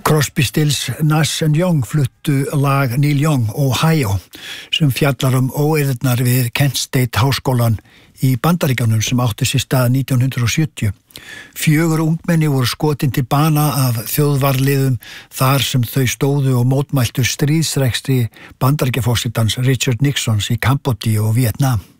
Crosby, Stills, Nash & Young fluttu lag Neil Young, Ohio, sem fjallar óeirðirnar við Kent State háskólan í Bandaríkjunum sem átti sér stað 1970. 4 ungmenni voru skotin til bana af þjóðvarliðum þar sem þau stóðu og mótmæltu stríðsrekstri Bandaríkjaforsetans Richard Nixons í Kambódíu og Vietnam.